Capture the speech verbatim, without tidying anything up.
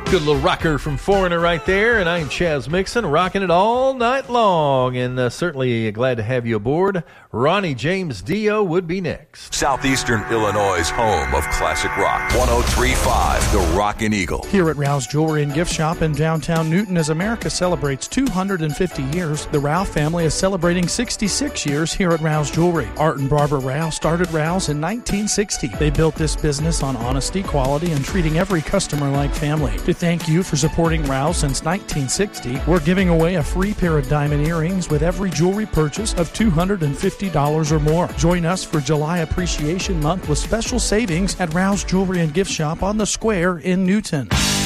Good little rocker from Foreigner right there, and I'm Chaz Mixon, rocking it all night long, and uh, certainly glad to have you aboard. Ronnie James Dio would be next. Southeastern Illinois' home of classic rock. one oh three point five, The Rockin' Eagle. Here at Rouse Jewelry and Gift Shop in downtown Newton, as America celebrates two hundred fifty years, the Rouse family is celebrating sixty-six years here at Rouse Jewelry. Art and Barbara Rouse started Rouse in nineteen sixty. They built this business on honesty, quality, and treating every customer like family. To thank you for supporting Rouse since nineteen sixty, we're giving away a free pair of diamond earrings with every jewelry purchase of two hundred fifty dollars or more. Join us for July Appreciation Month with special savings at Rouse Jewelry and Gift Shop on the Square in Newton.